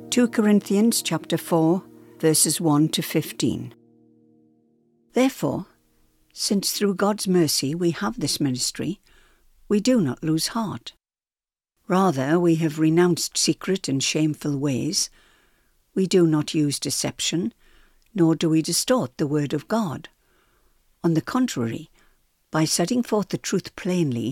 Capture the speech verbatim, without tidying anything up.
Second Corinthians chapter four, verses one to fifteen. Therefore, since through God's mercy we have this ministry, we do not lose heart. Rather, we have renounced secret and shameful ways. We do not use deception, nor do we distort the word of God. On the contrary, by setting forth the truth plainly,